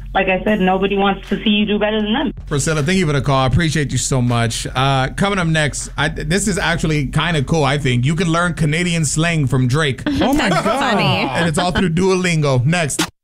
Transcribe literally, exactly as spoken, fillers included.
like I said, nobody wants to see you do better than them. Priscilla, thank you for the call. I appreciate you so much. Uh, coming up next, I, this is actually kind of cool, I think. You can learn Canadian slang from Drake. Oh, my God. And it's all through Duolingo. Next.